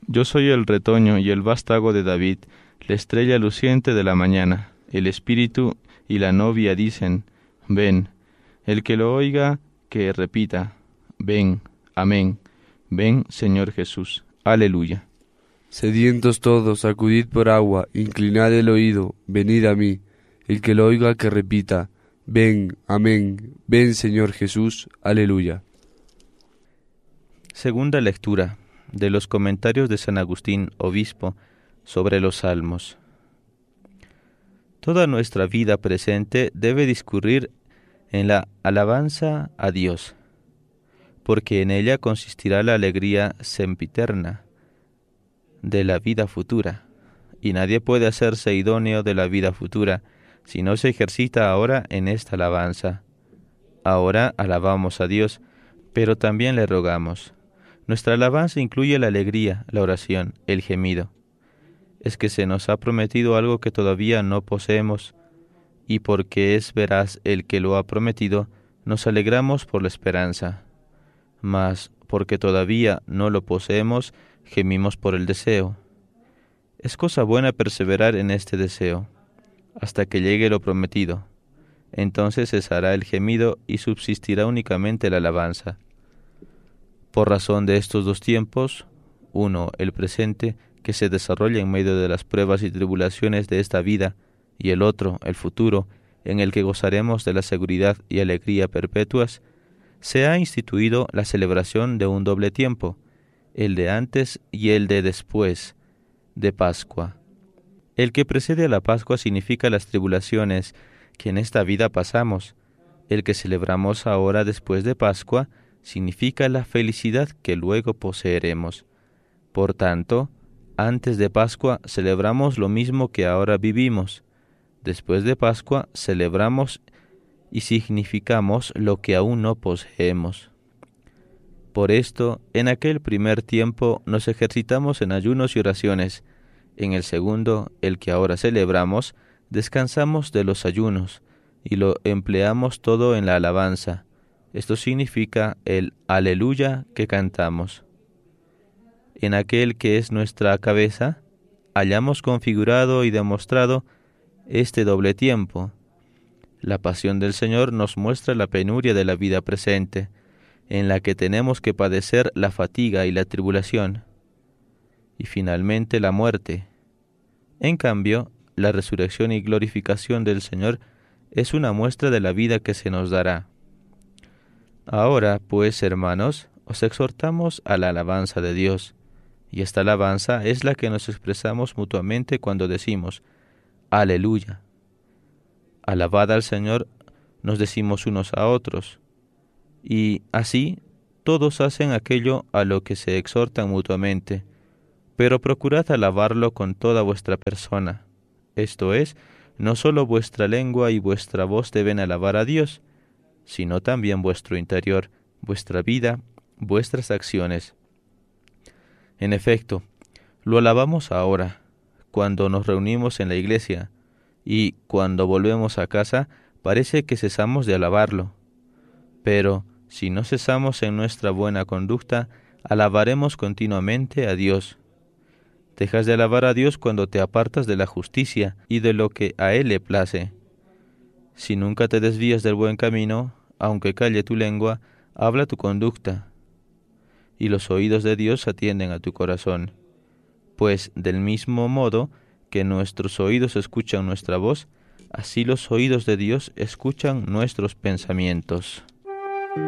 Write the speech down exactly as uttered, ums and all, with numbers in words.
Yo soy el retoño y el vástago de David, la estrella luciente de la mañana. El espíritu y la novia dicen, ven. El que lo oiga, que repita, ven, amén. Ven, Señor Jesús. Aleluya. Sedientos todos, acudid por agua, inclinad el oído, venid a mí. El que lo oiga, que repita, ven, amén. Ven, Señor Jesús. Aleluya. Segunda lectura de los comentarios de San Agustín, obispo, sobre los Salmos. Toda nuestra vida presente debe discurrir en la alabanza a Dios, porque en ella consistirá la alegría sempiterna de la vida futura, y nadie puede hacerse idóneo de la vida futura si no se ejercita ahora en esta alabanza. Ahora alabamos a Dios, pero también le rogamos. Nuestra alabanza incluye la alegría, la oración, el gemido. Es que se nos ha prometido algo que todavía no poseemos, y porque es veraz el que lo ha prometido, nos alegramos por la esperanza. Mas, porque todavía no lo poseemos, gemimos por el deseo. Es cosa buena perseverar en este deseo, hasta que llegue lo prometido. Entonces cesará el gemido y subsistirá únicamente la alabanza. Por razón de estos dos tiempos, uno, el presente, que se desarrolla en medio de las pruebas y tribulaciones de esta vida, y el otro, el futuro, en el que gozaremos de la seguridad y alegría perpetuas, se ha instituido la celebración de un doble tiempo, el de antes y el de después de Pascua. El que precede a la Pascua significa las tribulaciones que en esta vida pasamos. El que celebramos ahora después de Pascua significa la felicidad que luego poseeremos. Por tanto, antes de Pascua celebramos lo mismo que ahora vivimos. Después de Pascua celebramos y significamos lo que aún no poseemos. Por esto, en aquel primer tiempo nos ejercitamos en ayunos y oraciones. En el segundo, el que ahora celebramos, descansamos de los ayunos y lo empleamos todo en la alabanza. Esto significa el aleluya que cantamos. En aquel que es nuestra cabeza, hayamos configurado y demostrado este doble tiempo. La pasión del Señor nos muestra la penuria de la vida presente, en la que tenemos que padecer la fatiga y la tribulación, y finalmente la muerte. En cambio, la resurrección y glorificación del Señor es una muestra de la vida que se nos dará. Ahora, pues, hermanos, os exhortamos a la alabanza de Dios, y esta alabanza es la que nos expresamos mutuamente cuando decimos, aleluya. Alabad al Señor, nos decimos unos a otros, y así todos hacen aquello a lo que se exhortan mutuamente, pero procurad alabarlo con toda vuestra persona. Esto es, no solo vuestra lengua y vuestra voz deben alabar a Dios, sino también vuestro interior, vuestra vida, vuestras acciones. En efecto, lo alabamos ahora, cuando nos reunimos en la iglesia, y cuando volvemos a casa, parece que cesamos de alabarlo. Pero, si no cesamos en nuestra buena conducta, alabaremos continuamente a Dios. Dejas de alabar a Dios cuando te apartas de la justicia y de lo que a Él le place. Si nunca te desvías del buen camino, aunque calle tu lengua, habla tu conducta, y los oídos de Dios atienden a tu corazón. Pues del mismo modo que nuestros oídos escuchan nuestra voz, así los oídos de Dios escuchan nuestros pensamientos.